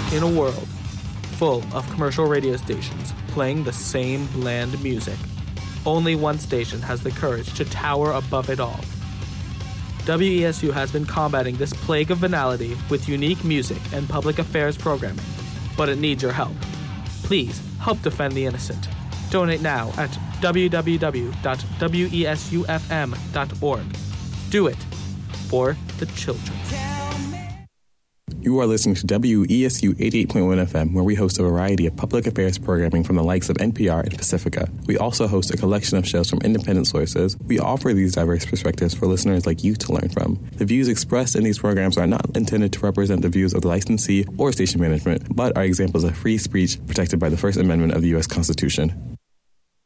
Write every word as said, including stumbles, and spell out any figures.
In a world full of commercial radio stations playing the same bland music, only one station has the courage to tower above it all. W E S U has been combating this plague of banality with unique music and public affairs programming, but it needs your help. Please help defend the innocent. Donate now at w w w dot w e s u f m dot org. Do it for the children. You are listening to W E S U eighty-eight point one F M, where we host a variety of public affairs programming from the likes of N P R and Pacifica. We also host a collection of shows from independent sources. We offer these diverse perspectives for listeners like you to learn from. The views expressed in these programs are not intended to represent the views of the licensee or station management, but are examples of free speech protected by the First Amendment of the U S Constitution.